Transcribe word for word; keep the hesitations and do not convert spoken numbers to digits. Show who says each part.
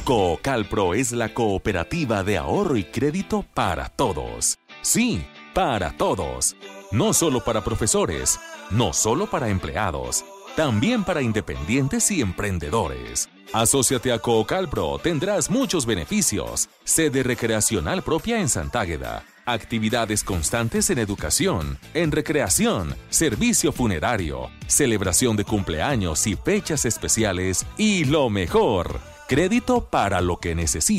Speaker 1: Coocalpro es la cooperativa de ahorro y crédito para todos. Sí, para todos. No solo para profesores, no solo para empleados, también para independientes y emprendedores. Asóciate a Coocalpro, tendrás muchos beneficios. Sede recreacional propia en Santágueda. Actividades constantes en educación, en recreación, servicio funerario, celebración de cumpleaños y fechas especiales y lo mejor, crédito para lo que necesites.